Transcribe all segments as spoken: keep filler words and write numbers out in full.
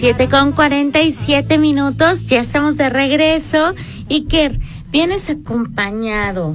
siete con cuarenta y siete minutos, ya estamos de regreso. Iker, vienes acompañado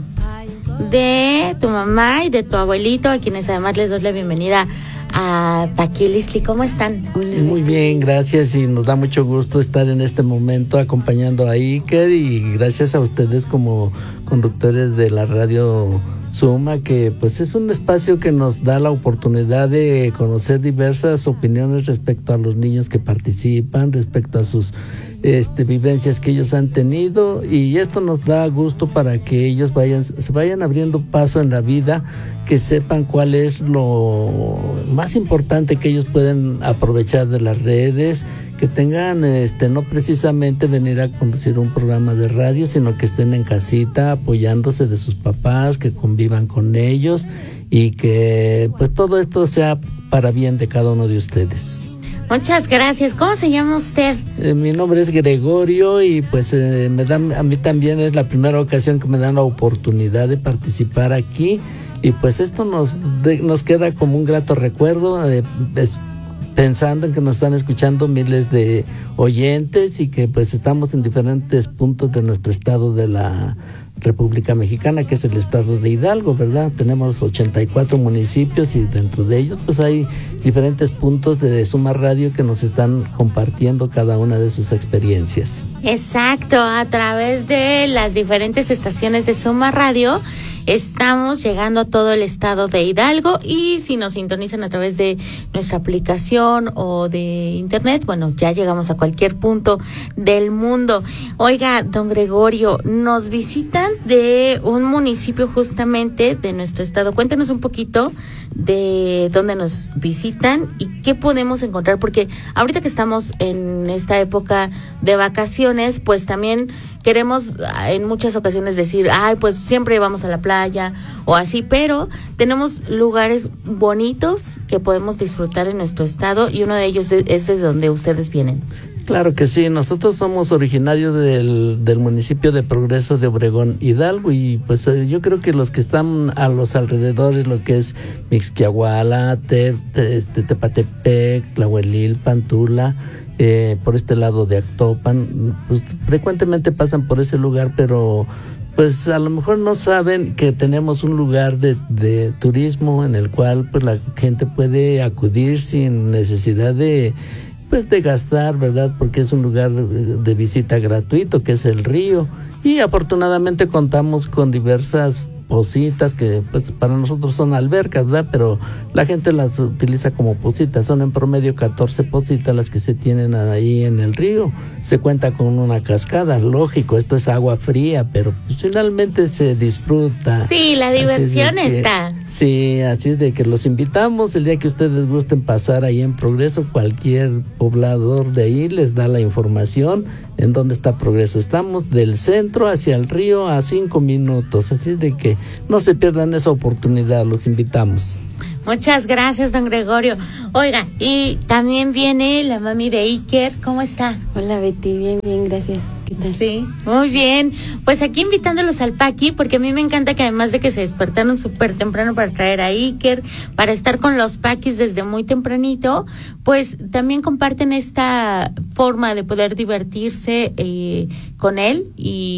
de tu mamá y de tu abuelito, a quienes además les doy la bienvenida a Paquilistli. ¿Cómo están? Muy bien, gracias, y nos da mucho gusto estar en este momento acompañando a Iker, y gracias a ustedes como conductores de la radio Suma, que pues es un espacio que nos da la oportunidad de conocer diversas opiniones respecto a los niños que participan, respecto a sus este, vivencias que ellos han tenido, y esto nos da gusto para que ellos vayan, se vayan abriendo paso en la vida, que sepan cuál es lo más importante que ellos pueden aprovechar de las redes, que tengan, este, no precisamente venir a conducir un programa de radio, sino que estén en casita apoyándose de sus papás, que convivan con ellos, y que pues todo esto sea para bien de cada uno de ustedes. Muchas gracias. ¿Cómo se llama usted? Eh, mi nombre es Gregorio, y pues eh, me dan, a mí también es la primera ocasión que me dan la oportunidad de participar aquí, y pues esto nos, de, nos queda como un grato recuerdo, eh, es, pensando en que nos están escuchando miles de oyentes, y que pues estamos en diferentes puntos de nuestro estado de la República Mexicana, que es el estado de Hidalgo, ¿verdad? Tenemos ochenta y cuatro municipios, y dentro de ellos pues hay diferentes puntos de Suma Radio que nos están compartiendo cada una de sus experiencias. Exacto, a través de las diferentes estaciones de Suma Radio estamos llegando a todo el estado de Hidalgo, y si nos sintonizan a través de nuestra aplicación o de internet, bueno, ya llegamos a cualquier punto del mundo. Oiga, don Gregorio, nos visitan de un municipio justamente de nuestro estado. Cuéntenos un poquito de dónde nos visitan y qué podemos encontrar, porque ahorita que estamos en esta época de vacaciones, pues también queremos en muchas ocasiones decir, ay, pues siempre vamos a la playa o así, pero tenemos lugares bonitos que podemos disfrutar en nuestro estado, y uno de ellos es de donde ustedes vienen. Claro que sí, nosotros somos originarios del, del municipio de Progreso de Obregón, Hidalgo, y pues eh, yo creo que los que están a los alrededores, lo que es Mixquiahuala, Te, Te, este, Tepatepec, Tlahuelilpan, Tula, eh, por este lado de Actopan, pues frecuentemente pasan por ese lugar, pero pues a lo mejor no saben que tenemos un lugar de, de turismo en el cual pues la gente puede acudir sin necesidad de pues de gastar, ¿verdad? Porque es un lugar de visita gratuito, que es el río, y afortunadamente contamos con diversas pocitas que pues para nosotros son albercas, ¿verdad? Pero la gente las utiliza como pocitas. Son en promedio catorce pocitas las que se tienen ahí en el río. Se cuenta con una cascada, lógico, esto es agua fría, pero pues finalmente se disfruta. Sí, la diversión que, está. Sí, así es de que los invitamos el día que ustedes gusten pasar ahí en Progreso. Cualquier poblador de ahí les da la información en dónde está Progreso. Estamos del centro hacia el río a cinco minutos, así es de que no se pierdan esa oportunidad, los invitamos. Muchas gracias, don Gregorio. Oiga, y también viene la mami de Iker. ¿Cómo está? Hola, Betty, bien, bien, gracias. ¿Qué tal? Sí, muy bien. Pues aquí invitándolos al Paqui, porque a mí me encanta que además de que se despertaron súper temprano para traer a Iker, para estar con los Paquis desde muy tempranito, pues también comparten esta forma de poder divertirse eh, con él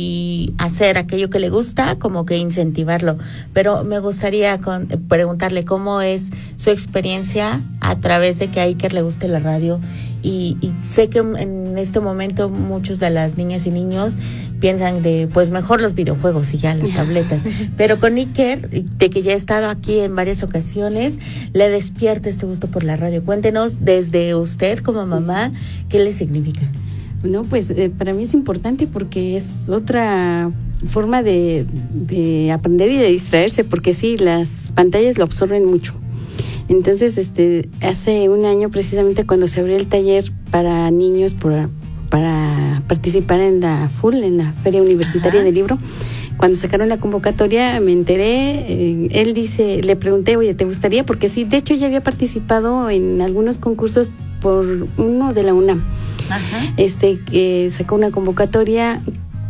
y hacer aquello que le gusta, como que incentivarlo. Pero me gustaría con, preguntarle cómo es su experiencia a través de que a Iker le guste la radio. Y, y sé que en este momento muchos de las niñas y niños piensan de pues mejor los videojuegos y ya las tabletas, pero con Iker, de que ya he estado aquí en varias ocasiones, le despierta este gusto por la radio. Cuéntenos desde usted como mamá, ¿qué le significa? No, pues eh, para mí es importante porque es otra forma de, de aprender y de distraerse, porque sí, las pantallas lo absorben mucho. Entonces, este, hace un año precisamente cuando se abrió el taller para niños por, para participar en la F U L, en la Feria Universitaria Ajá. del Libro, cuando sacaron la convocatoria me enteré, eh, él dice, le pregunté, oye, ¿te gustaría? Porque sí, de hecho ya había participado en algunos concursos por uno de la UNAM. Ajá. Este, que sacó una convocatoria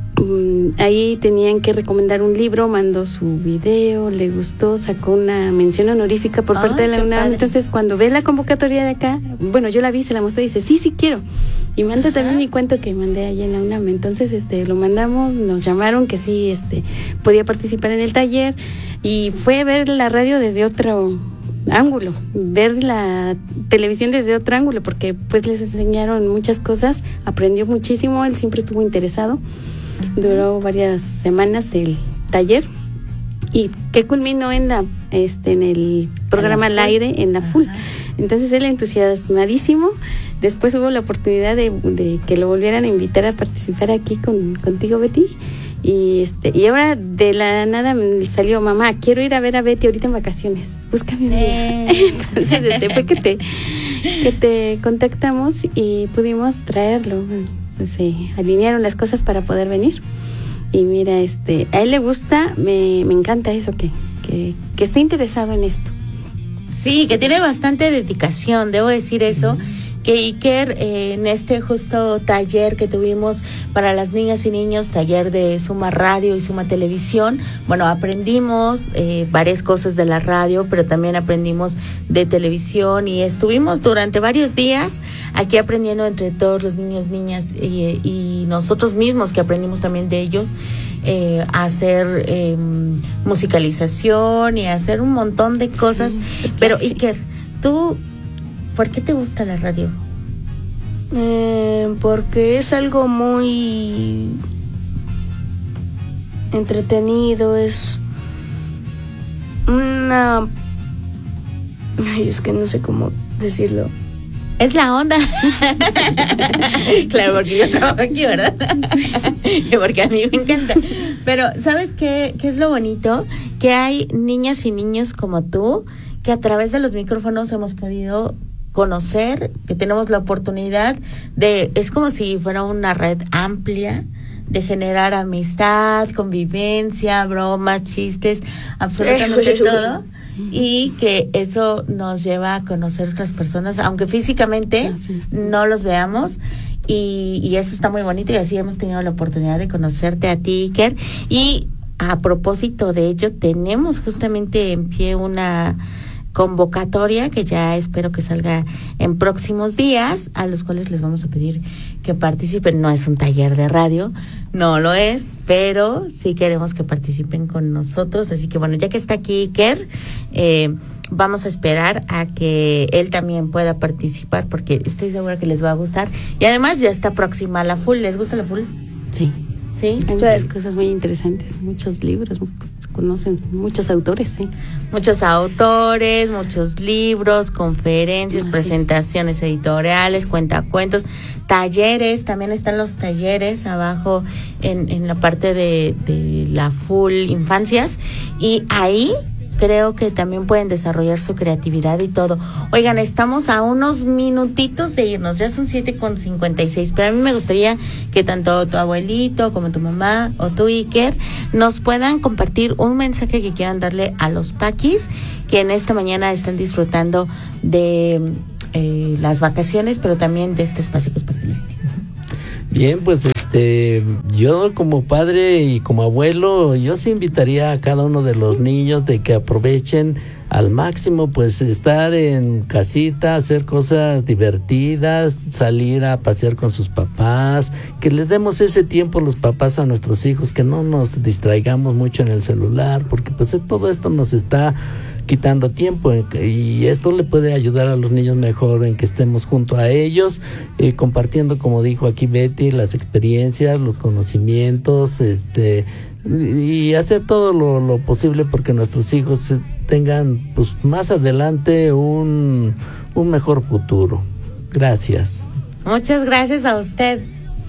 ahí tenían que recomendar un libro, mandó su video, le gustó, sacó una mención honorífica por parte de la UNAM. Entonces, cuando ve la convocatoria de acá, bueno, yo la vi, se la mostré y dice, sí, sí quiero. Y manda también mi cuento que mandé allá en la UNAM. Entonces, este, lo mandamos, nos llamaron que sí, este, podía participar en el taller y fue ver la radio desde otro ángulo, ver la televisión desde otro ángulo, porque pues les enseñaron muchas cosas, aprendió muchísimo, él siempre estuvo interesado. Duró varias semanas el taller y que culminó en la este en el programa al aire en la full. Ajá. Entonces él entusiasmadísimo. Después hubo la oportunidad de, de que lo volvieran a invitar a participar aquí con contigo, Betty. Y este y ahora de la nada me salió, mamá, quiero ir a ver a Betty ahorita en vacaciones, búscame un día. Entonces este fue que te que te contactamos y pudimos traerlo. Se alinearon las cosas para poder venir. Y mira, este a él le gusta, me, me encanta eso, que, que, que esté interesado en esto. Sí, que tiene bastante dedicación, debo decir eso. Mm. Que Iker, eh, en este justo taller que tuvimos para las niñas y niños, taller de Suma Radio y Suma Televisión, bueno, aprendimos eh, varias cosas de la radio, pero también aprendimos de televisión y estuvimos durante varios días aquí aprendiendo entre todos los niños, niñas y, y nosotros mismos que aprendimos también de ellos. Eh, a hacer eh, musicalización y a hacer un montón de cosas. Sí. Pero Iker, tú, ¿por qué te gusta la radio? Eh, porque es algo muy entretenido, es una... Ay, es que no sé cómo decirlo. Es la onda. Claro, porque yo trabajo aquí, ¿verdad? Porque a mí me encanta. Pero, ¿sabes qué, qué es lo bonito? Que hay niñas y niños como tú, que a través de los micrófonos hemos podido conocer, que tenemos la oportunidad de, es como si fuera una red amplia de generar amistad, convivencia, bromas, chistes, absolutamente todo. Y que eso nos lleva a conocer otras personas, aunque físicamente sí, sí. no los veamos, y, y eso está muy bonito, y así hemos tenido la oportunidad de conocerte a ti, Iker. Y a propósito de ello, tenemos justamente en pie una convocatoria que ya espero que salga en próximos días, a los cuales les vamos a pedir que participen. No es un taller de radio, no lo es, pero sí queremos que participen con nosotros. Así que bueno, ya que está aquí Iker, eh, vamos a esperar a que él también pueda participar, porque estoy segura que les va a gustar. Y además ya está próxima la full. ¿Les gusta la full? Sí. Sí, hay muchas cosas muy interesantes, muchos libros, se conocen muchos autores, sí. Muchos autores, muchos libros, conferencias, Así presentaciones es. editoriales, cuentacuentos, talleres, también están los talleres abajo en, en la parte de, de la full infancias, y ahí creo que también pueden desarrollar su creatividad y todo. Oigan, estamos a unos minutitos de irnos, ya son siete con cincuenta y seis, pero a mí me gustaría que tanto tu abuelito como tu mamá o tú, Iker, nos puedan compartir un mensaje que quieran darle a los paquis que en esta mañana están disfrutando de eh, las vacaciones, pero también de este espacio que es Paquilistio. Bien, pues este, yo como padre y como abuelo, yo sí invitaría a cada uno de los niños de que aprovechen al máximo, pues estar en casita, hacer cosas divertidas, salir a pasear con sus papás, que les demos ese tiempo los papás a nuestros hijos, que no nos distraigamos mucho en el celular, porque pues todo esto nos está quitando tiempo, y esto le puede ayudar a los niños mejor en que estemos junto a ellos, eh, compartiendo, como dijo aquí Betty, las experiencias, los conocimientos, este, y hacer todo lo, lo posible porque nuestros hijos tengan pues más adelante un, un mejor futuro. Gracias. Muchas gracias a usted.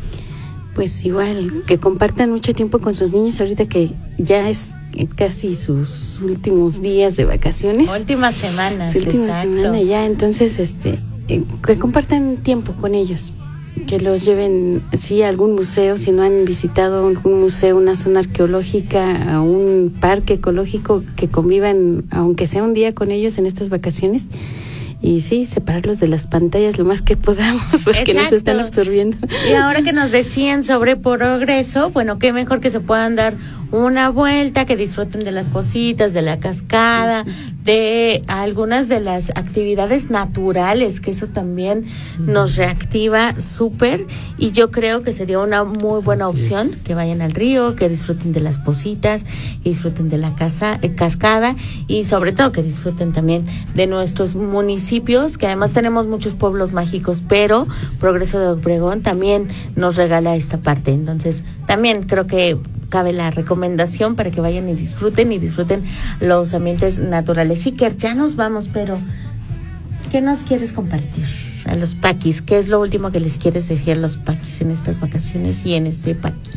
Pues igual, que compartan mucho tiempo con sus niños ahorita que ya es casi sus últimos días de vacaciones. Últimas semanas, Su última exacto. semana ya, entonces este eh, que compartan tiempo con ellos, que los lleven sí a algún museo, si no han visitado algún museo, una zona arqueológica, a un parque ecológico, que convivan aunque sea un día con ellos en estas vacaciones, y sí, separarlos de las pantallas lo más que podamos, porque Exacto. nos están absorbiendo. Y ahora que nos decían sobre progreso, bueno, qué mejor que se puedan dar una vuelta, que disfruten de las positas, de la cascada, de algunas de las actividades naturales, que eso también nos reactiva súper, y yo creo que sería una muy buena opción que vayan al río, que disfruten de las positas, que disfruten de la casa, eh, cascada, y sobre todo que disfruten también de nuestros municipios, que además tenemos muchos pueblos mágicos, pero Progreso de Obregón también nos regala esta parte. Entonces también creo que cabe la recomendación para que vayan y disfruten y disfruten los ambientes naturales. Sí, que ya nos vamos, pero ¿qué nos quieres compartir a los paquis? ¿Qué es lo último que les quieres decir a los paquis en estas vacaciones y en este paqui?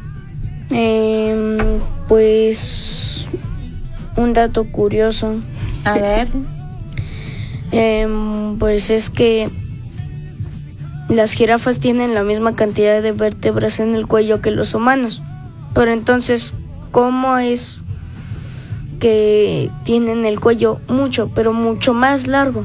Eh, pues un dato curioso. A ver. Eh, pues es que las jirafas tienen la misma cantidad de vértebras en el cuello que los humanos. Pero entonces, ¿cómo es que tienen el cuello mucho, pero mucho más largo?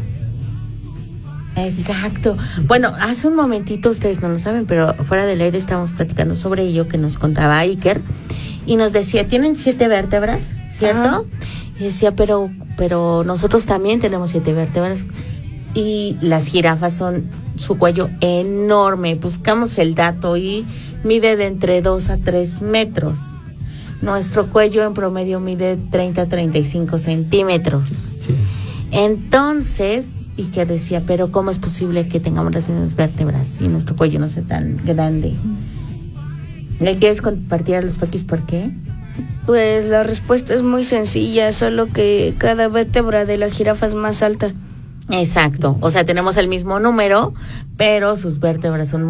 Exacto. Bueno, hace un momentito, ustedes no lo saben, pero fuera del aire estábamos platicando sobre ello que nos contaba Iker, y nos decía, tienen siete vértebras, ¿cierto? Ajá. Y decía, pero, pero nosotros también tenemos siete vértebras, y las jirafas son su cuello enorme. Buscamos el dato y mide de entre dos a tres metros. Nuestro cuello en promedio mide treinta a treinta y cinco centímetros. Sí. Entonces, y que decía, pero ¿cómo es posible que tengamos las mismas vértebras y nuestro cuello no sea tan grande? ¿Le quieres compartir a los paquis por qué? Pues la respuesta es muy sencilla, solo que cada vértebra de la jirafa es más alta. Exacto, o sea, tenemos el mismo número, pero sus vértebras son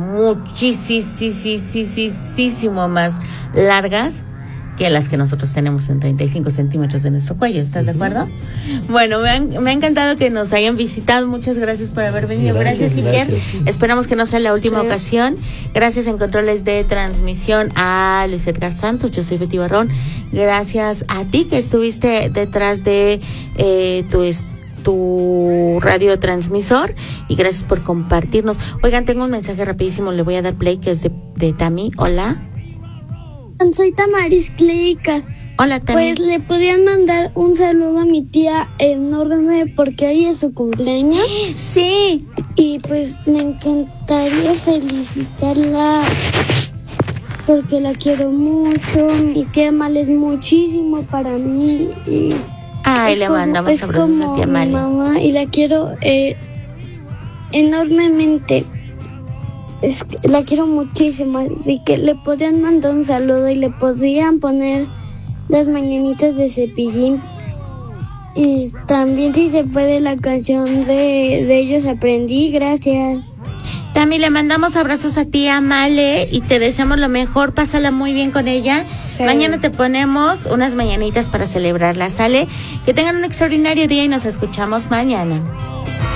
muchísimo más largas que las que nosotros tenemos en treinta y cinco centímetros de nuestro cuello. ¿Estás de acuerdo? Bueno, me, han, me ha encantado que nos hayan visitado. Muchas gracias por haber venido. Gracias, Iker. Esperamos que no sea la última sí. ocasión. Gracias en controles de transmisión a Luis Edgar Santos. Yo soy Betty Barrón. Gracias a ti que estuviste detrás de eh, tu tu radiotransmisor, y gracias por compartirnos. Oigan, tengo un mensaje rapidísimo, le voy a dar play, que es de, de Tami. Hola. Soy Tamaris Clicas. Hola, Tami. Pues le podían mandar un saludo a mi tía enorme porque hoy es su cumpleaños. Sí. Y pues me encantaría felicitarla porque la quiero mucho. Mi tía Mal es muchísimo para mí y Ay, es le como, mandamos abrazos a tía Mali. Mi mamá, y la quiero eh, enormemente. Es que la quiero muchísimo, así que le podrían mandar un saludo y le podrían poner las mañanitas de Cepillín. Y también, si se puede, la canción de, de Ellos Aprendí. Gracias. También le mandamos abrazos a tía Male y te deseamos lo mejor. Pásala muy bien con ella. Sí. Mañana te ponemos unas mañanitas para celebrarla, ¿sale? Que tengan un extraordinario día y nos escuchamos mañana.